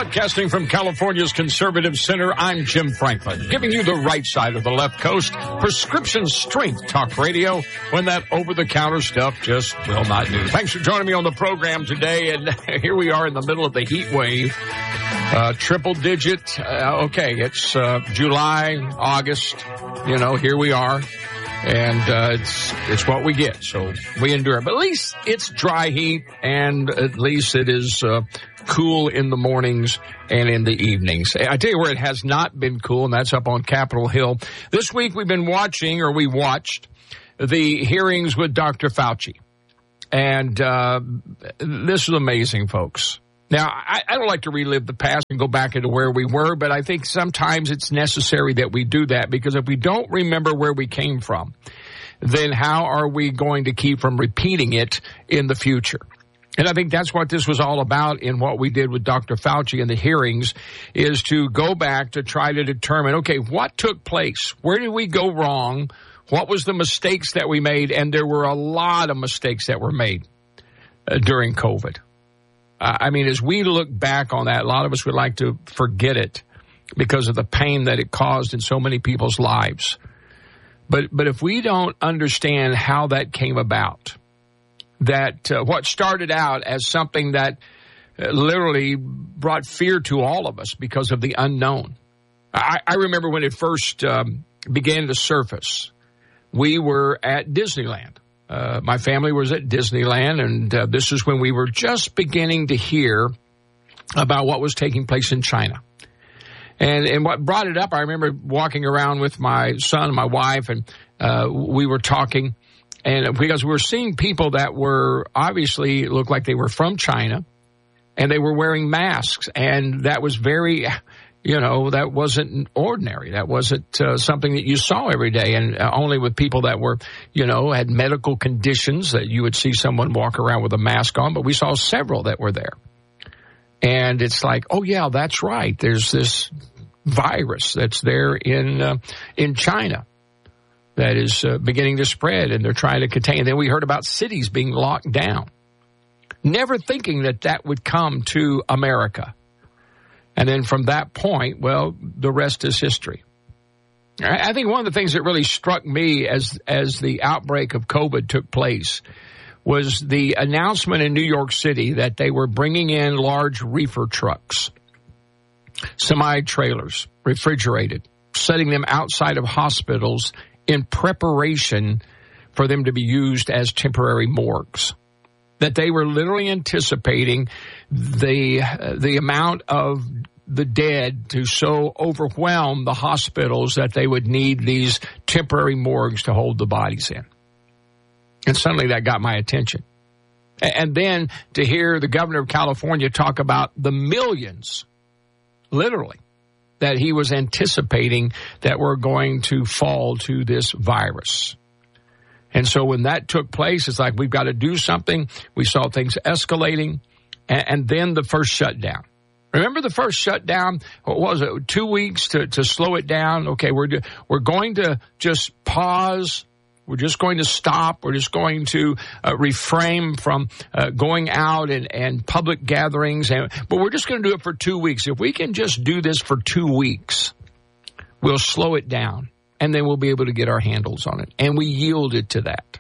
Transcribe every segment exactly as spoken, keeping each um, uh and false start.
Broadcasting from California's conservative center, I'm Jim Franklin, giving you the right side of the left coast, prescription strength talk radio when that over-the-counter stuff just will not do. Thanks for joining me on the program today, and here we are in the middle of the heat wave. Uh, triple digit, uh, okay, it's uh, July, August, you know, here we are. And uh, it's it's what we get, so we endure. But at least it's dry heat, and at least it is uh, cool in the mornings and in the evenings. I tell you where it has not been cool, and that's up on Capitol Hill. This week we've been watching, or we watched, the hearings with Doctor Fauci. And uh, this is amazing, folks. Now, I, I don't like to relive the past and go back into where we were, but I think sometimes it's necessary that we do that, because if we don't remember where we came from, then how are we going to keep from repeating it in the future? And I think that's what this was all about in what we did with Doctor Fauci in the hearings, is to go back to try to determine, okay, what took place? Where did we go wrong? What was the mistakes that we made? And there were a lot of mistakes that were made uh, during COVID. I mean, as we look back on that, a lot of us would like to forget it because of the pain that it caused in so many people's lives. But but if we don't understand how that came about, that uh, what started out as something that uh, literally brought fear to all of us because of the unknown. I, I remember when it first um, began to surface, we were at Disneyland. Uh, my family was at Disneyland, and uh, this is when we were just beginning to hear about what was taking place in China. And and what brought it up, I remember walking around with my son and my wife, and uh, we were talking, and because we were seeing people that were obviously looked like they were from China, and they were wearing masks, and that was very... You know, that wasn't ordinary. That wasn't uh, something that you saw every day, and uh, only with people that were, you know, had medical conditions that you would see someone walk around with a mask on. But we saw several that were there. And it's like, oh, yeah, that's right. There's this virus that's there in uh, in China that is uh, beginning to spread, and they're trying to contain. And then we heard about cities being locked down, never thinking that that would come to America. And then from that point, well, the rest is history. I think one of the things that really struck me as as the outbreak of COVID took place was the announcement in New York City that they were bringing in large reefer trucks, semi-trailers, refrigerated, setting them outside of hospitals in preparation for them to be used as temporary morgues. That they were literally anticipating the uh, the amount of the dead to so overwhelm the hospitals that they would need these temporary morgues to hold the bodies in. And suddenly that got my attention. And then to hear the governor of California talk about the millions, literally, that he was anticipating that were going to fall to this virus. And so when that took place, it's like we've got to do something. We saw things escalating, and, and then the first shutdown. Remember the first shutdown? What was it? Two weeks to, to slow it down. Okay, we're do, we're going to just pause. We're just going to stop. We're just going to uh, refrain from uh, going out and, and public gatherings. And, but we're just going to do it for two weeks. If we can just do this for two weeks, we'll slow it down. And then we'll be able to get our handles on it. And we yielded to that.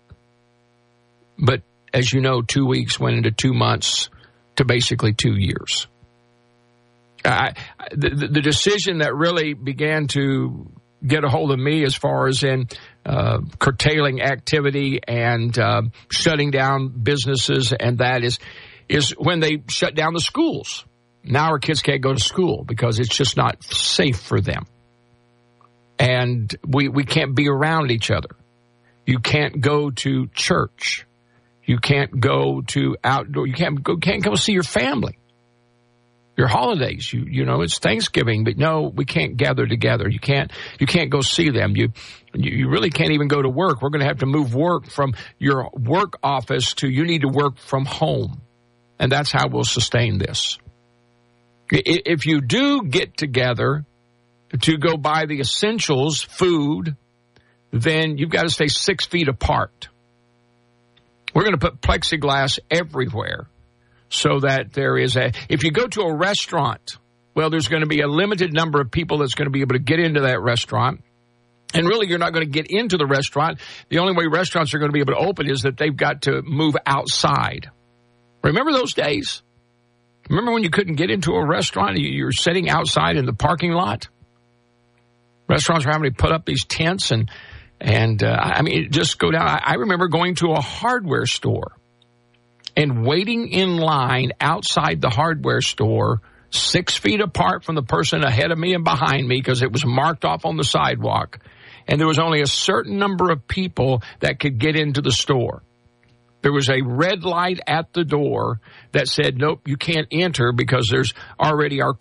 But as you know, two weeks went into two months to basically two years. I, the, the decision that really began to get a hold of me as far as in uh, curtailing activity and uh, shutting down businesses, and that is, is when they shut down the schools. Now our kids can't go to school because it's just not safe for them. And we, we can't be around each other. You can't go to church. You can't go to outdoor. You can't go, can't go see your family. Your holidays, you you know, it's Thanksgiving, but no, we can't gather together. You can't you can't go see them. You you really can't even go to work. We're going to have to move work from your work office to you need to work from home. And that's how we'll sustain this. If you do get together to go buy the essentials, food, then you've got to stay six feet apart. We're going to put plexiglass everywhere so that there is a, if you go to a restaurant, well, there's going to be a limited number of people that's going to be able to get into that restaurant. And really, you're not going to get into the restaurant. The only way restaurants are going to be able to open is that they've got to move outside. Remember those days? Remember when you couldn't get into a restaurant? You're sitting outside in the parking lot? Restaurants were having to put up these tents and, and uh, I mean, just go down. I, I remember going to a hardware store and waiting in line outside the hardware store six feet apart from the person ahead of me and behind me because it was marked off on the sidewalk. And there was only a certain number of people that could get into the store. There was a red light at the door that said, nope, you can't enter because there's already our